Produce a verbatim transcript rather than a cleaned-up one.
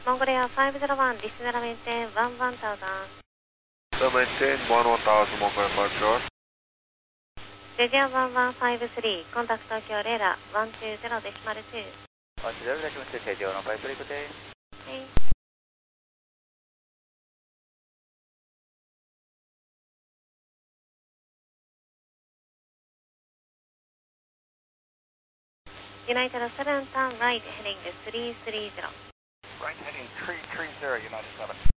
Mongolia five zero one, listener maintain one one thousand. So maintain one one thousand Mongolia five zero. Region one one five three, contact Tokyo radar one two zero decimal two. one two zero decimal two, Region one five three, good day. Okay. United seven, turn right, heading three three zero. Right heading three three zero, United seven.